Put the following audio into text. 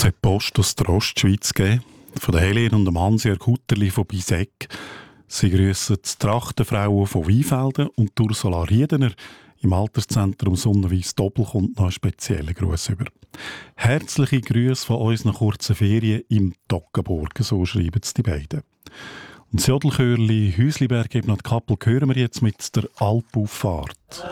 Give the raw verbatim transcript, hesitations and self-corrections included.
Es hat Post aus der Ostschweiz gegeben, von der Helene und dem Hansi Kutterli von Bisek. Sie grüssen die Trachtenfrauen von Weinfelden und Ursula Riedener. Im Alterszentrum Sonnenweiss Doppel kommt noch ein spezieller Gruß über. Herzliche Grüße von unseren kurzen Ferien im Toggenburg, so schreiben es die beiden. Und das Jodelchörli Häusliberg eben noch die Kappel hören wir jetzt mit der Alpauffahrt.